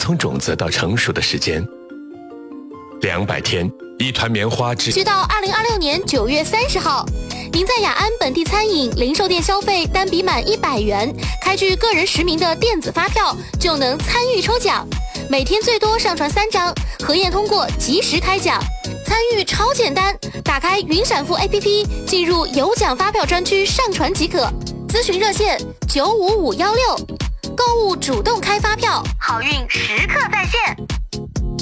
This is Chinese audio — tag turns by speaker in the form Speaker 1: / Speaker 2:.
Speaker 1: 从种子到成熟的时间。200天，一团棉花只
Speaker 2: 需到2026年9月30号。您在雅安本地餐饮零售店消费单笔满100元，开具个人实名的电子发票，就能参与抽奖。每天最多上传3张，核验通过及时开奖。参与超简单，打开云闪付 APP， 进入有奖发票专区上传即可。咨询热线95516，购物主动开发票，好运时刻在线。